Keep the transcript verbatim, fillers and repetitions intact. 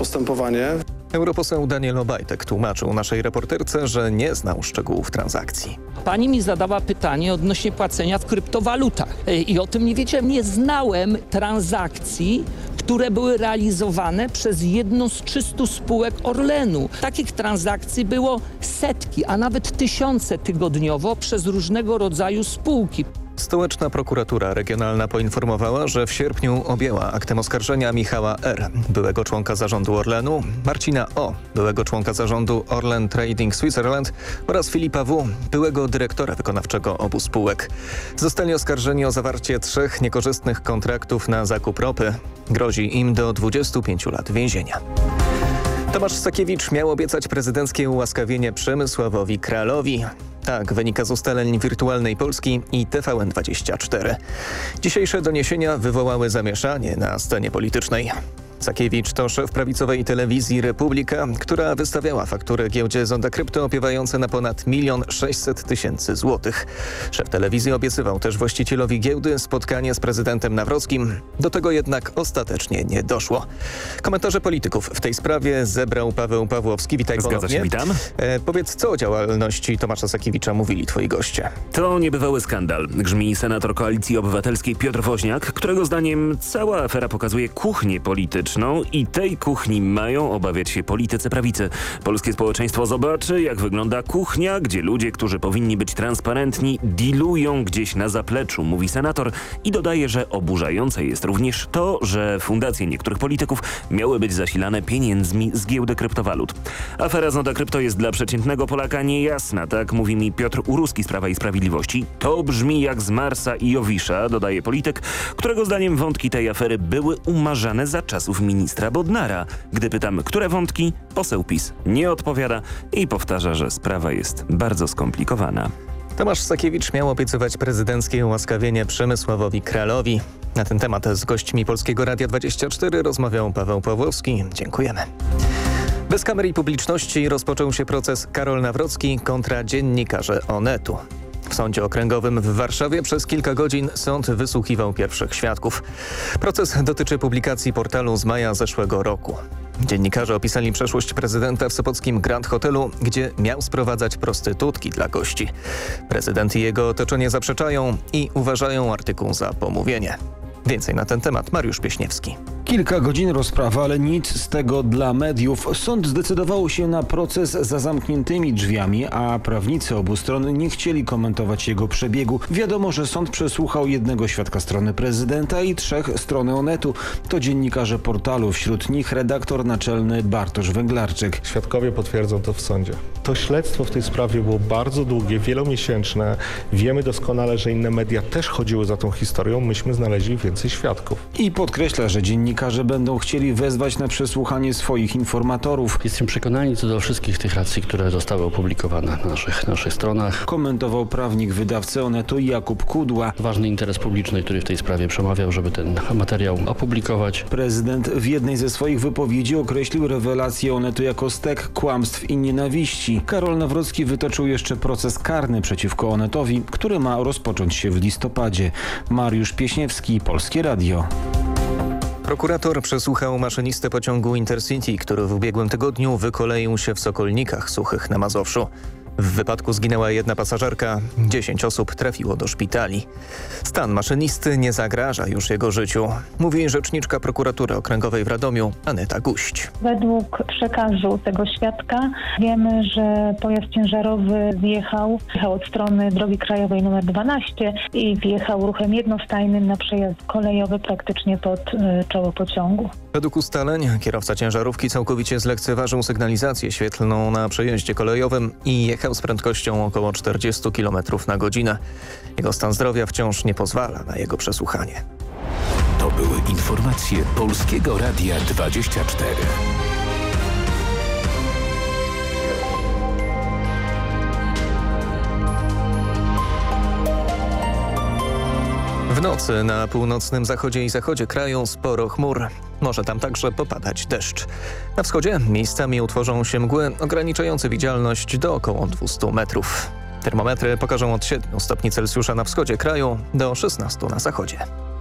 postępowanie. Europoseł Daniel Obajtek tłumaczył naszej reporterce, że nie znał szczegółów transakcji. Pani mi zadała pytanie odnośnie płacenia w kryptowalutach i o tym nie wiedziałem. Nie znałem transakcji, które były realizowane przez jedną z trzystu spółek Orlenu. Takich transakcji było setki, a nawet tysiące tygodniowo przez różnego rodzaju spółki. Stołeczna prokuratura regionalna poinformowała, że w sierpniu objęła aktem oskarżenia Michała R., byłego członka zarządu Orlenu, Marcina O., byłego członka zarządu Orlen Trading Switzerland oraz Filipa W., byłego dyrektora wykonawczego obu spółek. Zostali oskarżeni o zawarcie trzech niekorzystnych kontraktów na zakup ropy. Grozi im do dwudziestu pięciu lat więzienia. Tomasz Sakiewicz miał obiecać prezydenckie ułaskawienie Przemysławowi Kralowi. Tak wynika z ustaleń Wirtualnej Polski i T V N dwadzieścia cztery. Dzisiejsze doniesienia wywołały zamieszanie na scenie politycznej. Sakiewicz to szef prawicowej telewizji Republika, która wystawiała faktury giełdzie Zonda Krypto opiewające na ponad milion sześćset tysięcy złotych. Szef telewizji obiecywał też właścicielowi giełdy spotkanie z prezydentem Nawrockim. Do tego jednak ostatecznie nie doszło. Komentarze polityków w tej sprawie zebrał Paweł Pawłowski. Witaj ponownie. Zgadza się, witam. E, powiedz, co o działalności Tomasza Sakiewicza mówili twoi goście? To niebywały skandal. Grzmi senator Koalicji Obywatelskiej Piotr Woźniak, którego zdaniem cała afera pokazuje kuchnię polityczną i tej kuchni mają obawiać się politycy prawicy. Polskie społeczeństwo zobaczy, jak wygląda kuchnia, gdzie ludzie, którzy powinni być transparentni, dealują gdzieś na zapleczu, mówi senator i dodaje, że oburzające jest również to, że fundacje niektórych polityków miały być zasilane pieniędzmi z giełdy kryptowalut. Afera Zonda Krypto jest dla przeciętnego Polaka niejasna, tak mówi mi Piotr Uruski z Prawa i Sprawiedliwości. To brzmi jak z Marsa i Jowisza, dodaje polityk, którego zdaniem wątki tej afery były umarzane za czasów ministra Bodnara. Gdy pytam, które wątki, poseł PiS nie odpowiada i powtarza, że sprawa jest bardzo skomplikowana. Tomasz Sakiewicz miał obiecywać prezydenckie ułaskawienie Przemysławowi Kralowi. Na ten temat z gośćmi Polskiego Radia dwadzieścia cztery rozmawiał Paweł Pawłowski. Dziękujemy. Bez kamer i publiczności rozpoczął się proces Karol Nawrocki kontra dziennikarzy Onetu. W Sądzie Okręgowym w Warszawie przez kilka godzin sąd wysłuchiwał pierwszych świadków. Proces dotyczy publikacji portalu z maja zeszłego roku. Dziennikarze opisali przeszłość prezydenta w sopockim Grand Hotelu, gdzie miał sprowadzać prostytutki dla gości. Prezydent i jego otoczenie zaprzeczają i uważają artykuł za pomówienie. Więcej na ten temat Mariusz Pieśniewski. Kilka godzin rozprawy, ale nic z tego dla mediów. Sąd zdecydował się na proces za zamkniętymi drzwiami, a prawnicy obu stron nie chcieli komentować jego przebiegu. Wiadomo, że sąd przesłuchał jednego świadka strony prezydenta i trzech strony Onetu. To dziennikarze portalu, wśród nich redaktor naczelny Bartosz Węglarczyk. Świadkowie potwierdzą to w sądzie. To śledztwo w tej sprawie było bardzo długie, wielomiesięczne. Wiemy doskonale, że inne media też chodziły za tą historią. Myśmy znaleźli więcej świadków. I podkreśla, że dziennikarze będą chcieli wezwać na przesłuchanie swoich informatorów. Jesteśmy przekonani co do wszystkich tych racji, które zostały opublikowane na naszych, naszych stronach. Komentował prawnik wydawcy Onetu Jakub Kudła. Ważny interes publiczny, który w tej sprawie przemawiał, żeby ten materiał opublikować. Prezydent w jednej ze swoich wypowiedzi określił rewelację Onetu jako stek kłamstw i nienawiści. Karol Nawrocki wytoczył jeszcze proces karny przeciwko Onetowi, który ma rozpocząć się w listopadzie. Mariusz Pieśniewski, Polskie Radio. Prokurator przesłuchał maszynistę pociągu Intercity, który w ubiegłym tygodniu wykoleił się w Sokolnikach Suchych na Mazowszu. W wypadku zginęła jedna pasażerka, dziesięć osób trafiło do szpitali. Stan maszynisty nie zagraża już jego życiu, mówi rzeczniczka prokuratury okręgowej w Radomiu Aneta Guść. Według przekazu tego świadka wiemy, że pojazd ciężarowy wjechał, wjechał od strony drogi krajowej numer dwanaście i wjechał ruchem jednostajnym na przejazd kolejowy praktycznie pod y, czoło pociągu. Według ustaleń kierowca ciężarówki całkowicie zlekceważył sygnalizację świetlną na przejeździe kolejowym i jechał z prędkością około czterdzieści kilometrów na godzinę. Jego stan zdrowia wciąż nie pozwala na jego przesłuchanie. To były informacje Polskiego Radia dwadzieścia cztery. W nocy na północnym zachodzie i zachodzie kraju sporo chmur. Może tam także popadać deszcz. Na wschodzie miejscami utworzą się mgły ograniczające widzialność do około dwustu metrów. Termometry pokażą od siedmiu stopni Celsjusza na wschodzie kraju do szesnastu na zachodzie.